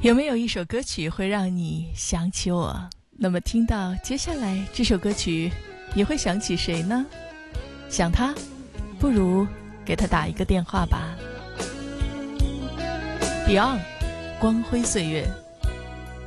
有没有一首歌曲会让你想起我？那么听到接下来这首歌曲，你会想起谁呢？想他，不如给他打一个电话吧。Beyond，光辉岁月。